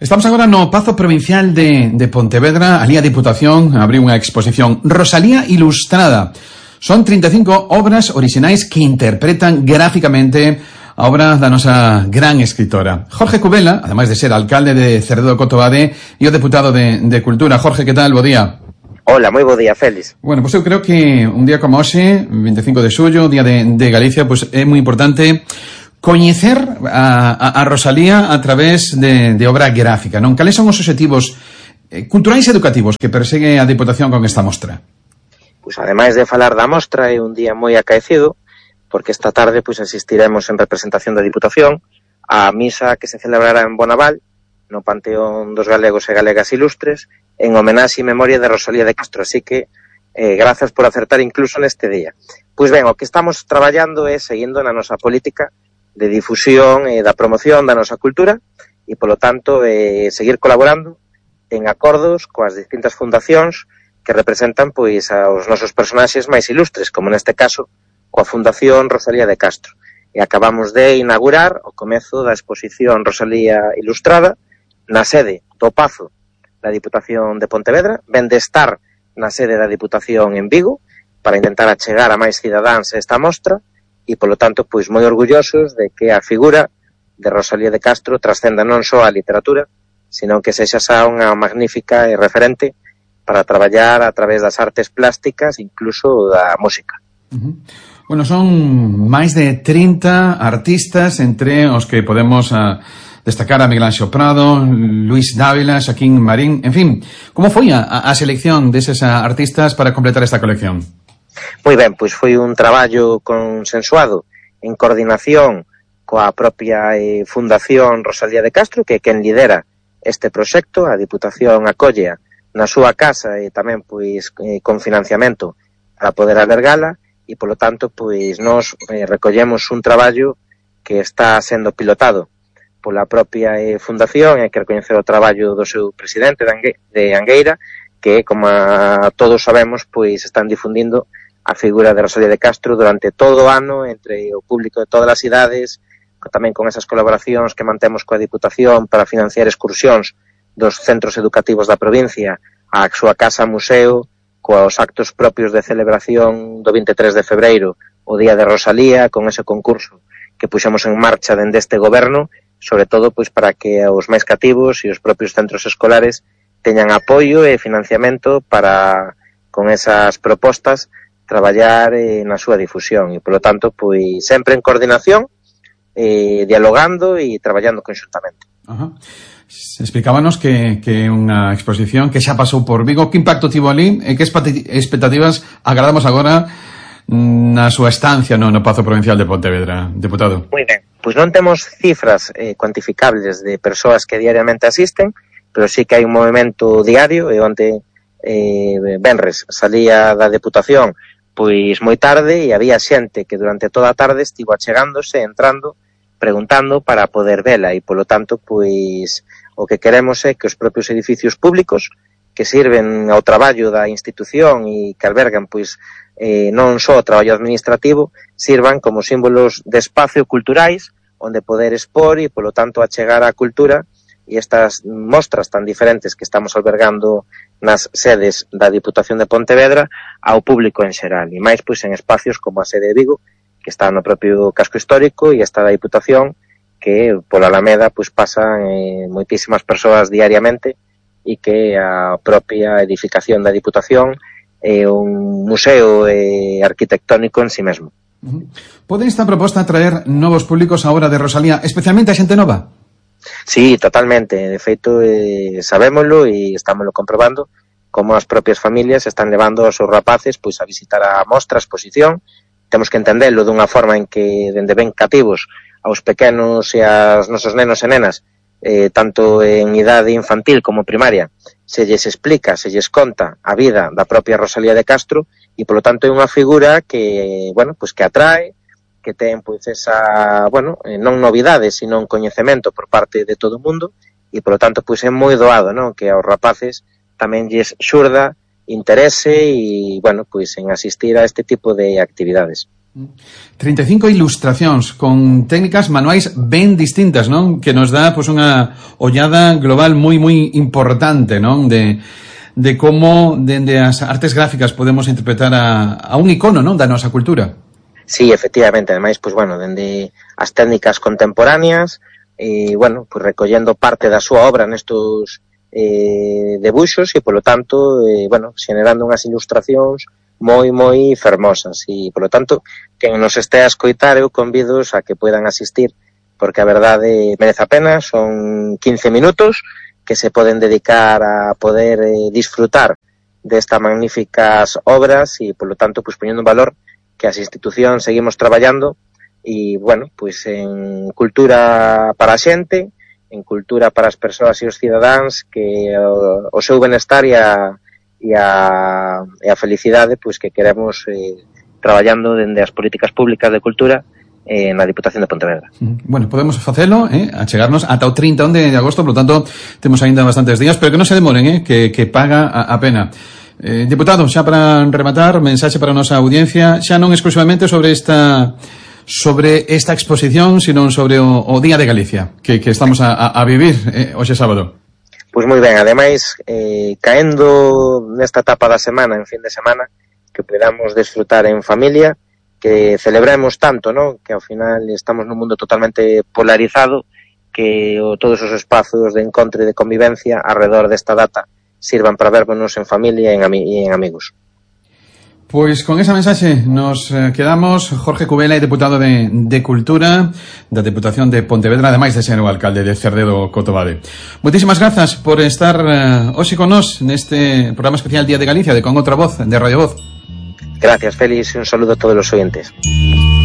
Estamos agora no Pazo Provincial de Pontevedra. Ali a Diputación abriu unha exposición Rosalía Ilustrada. Son 35 obras orixinais que interpretan gráficamente a obra da nosa gran escritora. Jorge Cubela, ademais de ser alcalde de Cerredo de Cotobade e o deputado de Cultura. Jorge, que tal? Bo día. Hola, moi bo día, Félix. Bueno, pois eu creo que un día como hoxe, 25 de xullo, día de Galicia, pois é moi importante coñecer a Rosalía a través de obra gráfica, non? Cales son os obxectivos culturais e educativos que persegue a Diputación con esta mostra? Pois ademais de falar da mostra, é un día moi acaecido, porque esta tarde pois asistiremos en representación da Diputación á misa que se celebrará en Bonaval, no Panteón dos Galegos e Galegas Ilustres, en homenaxe e memoria de Rosalía de Castro, así que grazas por acertar incluso neste día. Pois ben, o que estamos traballando é seguindo na nosa política de difusión e da promoción da nosa cultura e, polo tanto, seguir colaborando en acordos coas distintas fundacións que representan pois aos nosos personaxes máis ilustres, como neste caso coa Fundación Rosalía de Castro. E acabamos de inaugurar o comezo da exposición Rosalía Ilustrada na sede do Pazo da Diputación de Pontevedra, ven de estar na sede da Diputación en Vigo para intentar achegar a máis cidadáns esta mostra e, polo tanto, pois moi orgullosos de que a figura de Rosalía de Castro trascenda non só a literatura, sino que sexa xa unha magnífica e referente para traballar a través das artes plásticas, incluso da música. Bueno, son máis de 30 artistas, entre os que podemos destacar a Miguel Anxo Prado, Luis Dávila, Xaquín Marín, en fin, como foi a selección deses artistas para completar esta colección? Moi ben, pois foi un traballo consensuado en coordinación coa propia Fundación Rosalía de Castro, que é quen lidera este proxecto. A Diputación acollea na súa casa e tamén pois con financiamento para poder albergala e, polo tanto, pois nos recollemos un traballo que está sendo pilotado pola propia Fundación, e hai que recoñecer o traballo do seu presidente de Angueira, que, como todos sabemos, pois están difundindo a figura de Rosalía de Castro durante todo o ano entre o público de todas as idades, tamén con esas colaboracións que mantemos coa Diputación para financiar excursións dos centros educativos da provincia á súa casa museo, coa os actos propios de celebración do 23 de febreiro, o Día de Rosalía, con ese concurso que puxemos en marcha dende este goberno, sobre todo pois para que os máis cativos e os propios centros escolares teñan apoio e financiamento para, con esas propostas, traballar na súa difusión e, polo tanto, pois sempre en coordinación, dialogando e traballando conxuntamente. Explicábanos que é unha exposición que xa pasou por Vigo. Que impacto tivo ali e que expectativas agradamos agora na súa estancia no Pazo Provincial de Pontevedra, deputado? Moi ben, pois non temos cifras cuantificables de persoas que diariamente asisten, pero sí que hai un movimento diario, e onde venres salía da Deputación pois moi tarde e había xente que durante toda a tarde estivo achegándose, entrando, preguntando para poder vela e, polo tanto, pois o que queremos é que os propios edificios públicos que sirven ao traballo da institución e que albergan pois non só o traballo administrativo, sirvan como símbolos de espacio culturais onde poder expor e, polo tanto, achegar a cultura e estas mostras tan diferentes que estamos albergando nas sedes da Diputación de Pontevedra ao público en xeral, e máis pois en espacios como a sede de Vigo, que está no propio casco histórico, e esta da Diputación, que pola Alameda pois pasan moitísimas persoas diariamente, e que a propia edificación da Diputación é un museo arquitectónico en si mesmo. Pode esta proposta traer novos públicos á obra de Rosalía, especialmente a xente nova? Sí, totalmente. De feito, sabémolo e estámoslo comprobando como as propias familias están levando aos seus rapaces pois a visitar a mostra, a exposición. Temos que entendelo dunha forma en que, dende ben cativos aos pequenos e aos nosos nenos e nenas, tanto en idade infantil como primaria, se lles explica, se lles conta a vida da propia Rosalía de Castro e, polo tanto, é unha figura que, bueno, pois que atrae, que ten pois esa, bueno, non novidade, sino un coñecemento por parte de todo o mundo e, polo tanto, pois é moi doado, non, que aos rapaces tamén lles xurda interese e, bueno, pois en asistir a este tipo de actividades. 35 ilustracións con técnicas manuais ben distintas, non? Que nos dá pois unha ollada global moi importante, non? De como dende as artes gráficas podemos interpretar a un icono, non? Da nosa cultura. Sí, efectivamente, ademais, pois bueno, dende as técnicas contemporáneas e, bueno, pois recollendo parte da súa obra nestos debuxos e, polo tanto, bueno, xenerando unhas ilustracións moi fermosas e, polo tanto, quen nos este a escoitar eu convido a que poidan asistir porque a verdade merece a pena, son 15 minutos que se poden dedicar a poder disfrutar destas magníficas obras e, polo tanto, pues, poñendo en valor que as institucións seguimos traballando e, bueno, pues en cultura para a xente, en cultura para as persoas e os cidadáns que o seu benestar e a felicidade pois que queremos traballando dende as políticas públicas de cultura na Diputación de Pontevedra. Bueno, podemos facelo, a chegarnos ata o 30 de agosto, por lo tanto, temos aínda bastantes días, pero que non se demoren, que paga a pena. Diputado, xa para rematar, mensaxe para a nosa audiencia, xa non exclusivamente sobre esta exposición, sino sobre o Día de Galicia, que estamos a vivir hoxe sábado. Pois moi ben, ademais, caendo nesta etapa da semana, en fin de semana, que podamos desfrutar en familia, que celebremos tanto, ¿no? Que ao final estamos nun mundo totalmente polarizado, que todos os espazos de encontro e de convivencia alrededor desta data sirvan para vernos en familia e en amigos. Pois con esa mensaxe nos quedamos. Jorge Cubela, deputado de Cultura da Deputación de Pontevedra, ademais de ser o alcalde de Cerdedo Cotobade. Moitísimas grazas por estar hoxe con nós neste programa especial Día de Galicia de Con Outra Voz, de Radio Voz. Gracias, Félix, un saludo a todos os oyentes.